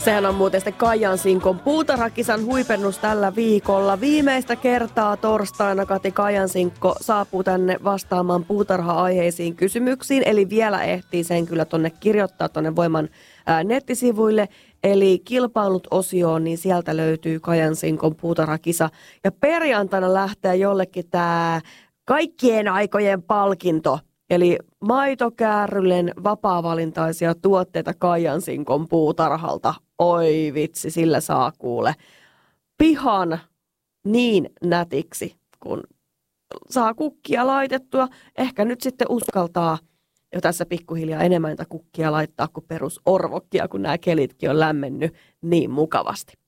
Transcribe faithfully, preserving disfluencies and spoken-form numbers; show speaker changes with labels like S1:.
S1: Sehän on muuten sitten Kajansinkon puutarhakisan huipennus tällä viikolla. Viimeistä kertaa torstaina Kati Kajansinkko saapuu tänne vastaamaan puutarha-aiheisiin kysymyksiin. Eli vielä ehtii sen kyllä tonne kirjoittaa tonne Voiman ää, nettisivuille. Eli kilpailut osioon, niin sieltä löytyy Kajansinkon puutarhakisa. Ja perjantaina lähtee jollekin tämä kaikkien aikojen palkinto. Eli maitokäärrylen vapaavalintaisia tuotteita Kajansinkon puutarhalta. Oi vitsi, sillä saa kuule pihan niin nätiksi, kun saa kukkia laitettua. Ehkä nyt sitten uskaltaa jo tässä pikkuhiljaa enemmän niitä kukkia laittaa kuin perusorvokkia, kun nämä kelitkin on lämmennyt niin mukavasti.